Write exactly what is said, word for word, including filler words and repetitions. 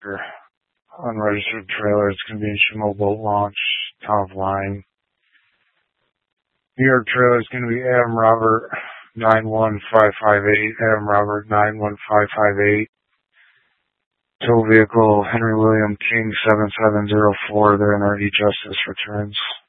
Your unregistered trailer. It's going to be in Schmo Boat Launch, top line. New York trailer is going to be Adam Robert nine one five five eight, Adam Robert nine one five five eight. Tow vehicle Henry William King seven seven zero four. They're in our E-Justice returns.